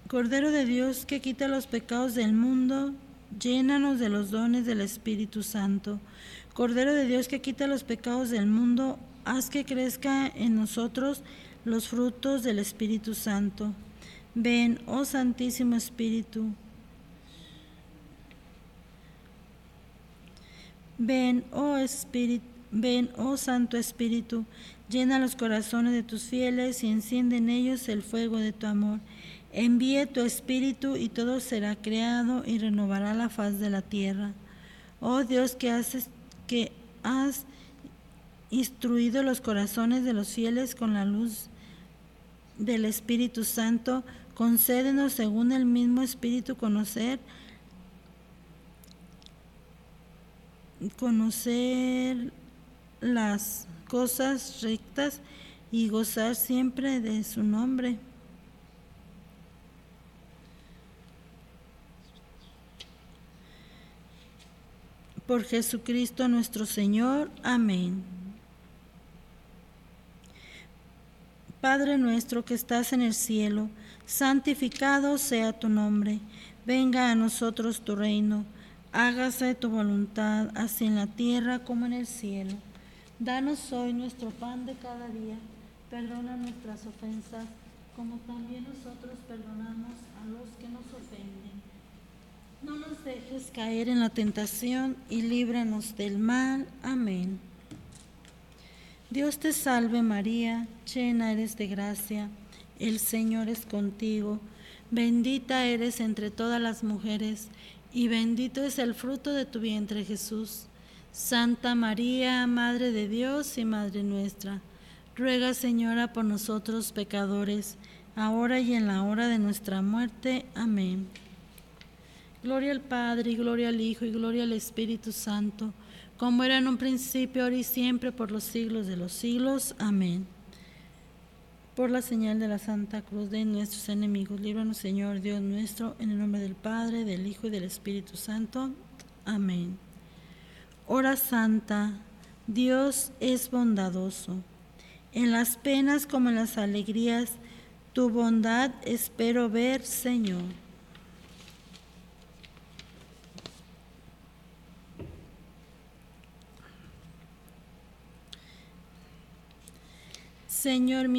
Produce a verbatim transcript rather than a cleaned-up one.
Cordero de Dios, que quita los pecados del mundo, llénanos de los dones del Espíritu Santo. Cordero de Dios, que quita los pecados del mundo, haz que crezca en nosotros los frutos del Espíritu Santo. Ven, oh Santísimo Espíritu. Ven, oh Espíritu, ven, oh Santo Espíritu, llena los corazones de tus fieles y enciende en ellos el fuego de tu amor. Envíe tu Espíritu y todo será creado y renovará la faz de la tierra. Oh Dios, que haces, que has instruido los corazones de los fieles con la luz del Espíritu Santo, concédenos según el mismo Espíritu conocer conocer las cosas rectas y gozar siempre de su nombre. Por Jesucristo nuestro Señor. Amén. Padre nuestro que estás en el cielo, santificado sea tu nombre. Venga a nosotros tu reino. Hágase tu voluntad, así en la tierra como en el cielo. Danos hoy nuestro pan de cada día. Perdona nuestras ofensas, como también nosotros perdonamos a los que nos ofenden. No nos dejes caer en la tentación y líbranos del mal. Amén. Dios te salve María, llena eres de gracia, el Señor es contigo. Bendita eres entre todas las mujeres, y bendito es el fruto de tu vientre, Jesús. Santa María, Madre de Dios y Madre nuestra, ruega, Señora, por nosotros pecadores, ahora y en la hora de nuestra muerte. Amén. Gloria al Padre, y gloria al Hijo, y gloria al Espíritu Santo, como era en un principio, ahora y siempre, por los siglos de los siglos. Amén. Por la señal de la Santa Cruz de nuestros enemigos, líbranos, Señor Dios nuestro, en el nombre del Padre, del Hijo y del Espíritu Santo. Amén. Hora santa, Dios es bondadoso. En las penas como en las alegrías, tu bondad espero ver, Señor. Señor, mi